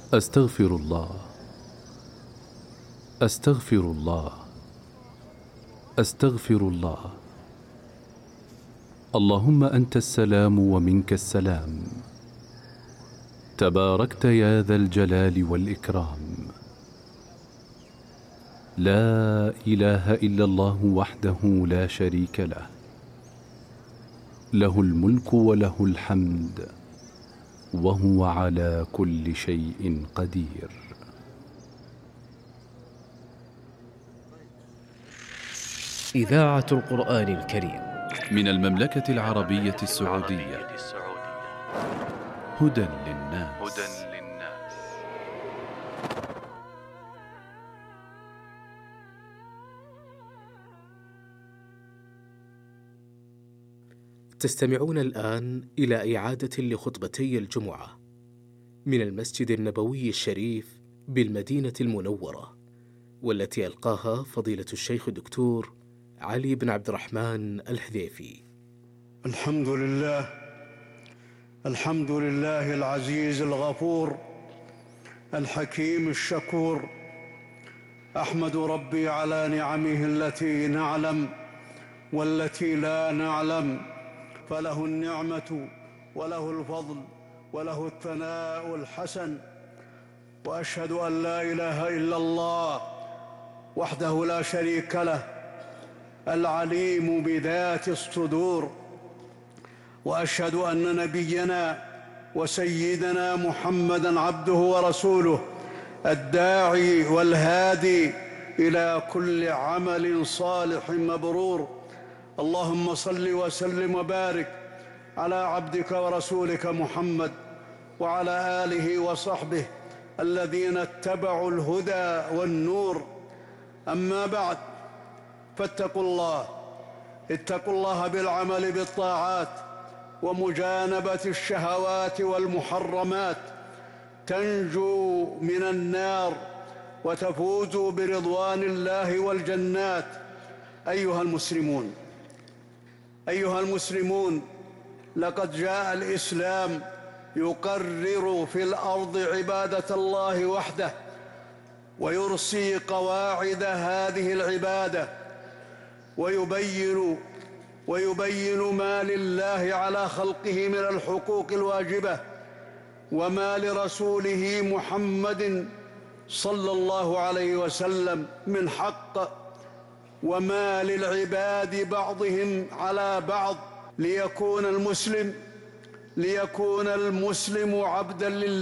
أستغفر الله، أستغفر الله، أستغفر الله. اللهم أنت السلام ومنك السلام، تباركت يا ذا الجلال والإكرام. لا إله إلا الله وحده لا شريك له، له الملك وله الحمد وهو على كل شيء قدير. إذاعة القرآن الكريم من المملكة العربية السعودية. هدى للناس. تستمعون الآن إلى إعادة لخطبتي الجمعة من المسجد النبوي الشريف بالمدينة المنورة، والتي ألقاها فضيلة الشيخ الدكتور علي بن عبد الرحمن الحذيفي. الحمد لله، الحمد لله العزيز الغفور الحكيم الشكور. أحمد ربي على نعمه التي نعلم والتي لا نعلم، فله النعمة وله الفضل وله الثناء الحسن. وأشهد أن لا إله إلا الله وحده لا شريك له، العليم بذات الصدور. وأشهد أن نبينا وسيدنا محمدًا عبده ورسوله، الداعي والهادي إلى كل عمل صالح مبرور. اللهم صل وسلم وبارك على عبدك ورسولك محمد وعلى آله وصحبه الذين اتبعوا الهدى والنور. أما بعد، فاتقوا الله، اتقوا الله بالعمل بالطاعات ومجانبة الشهوات والمحرمات، تنجوا من النار وتفوزوا برضوان الله والجنات. أيها المسلمون، لقد جاء الإسلام يقرر في الأرض عبادة الله وحده، ويرسي قواعد هذه العبادة، ويبين ما لله على خلقه من الحقوق الواجبة، وما لرسوله محمد صلى الله عليه وسلم من حق، وما للعباد بعضهم على بعض، ليكون المسلم عبداً لله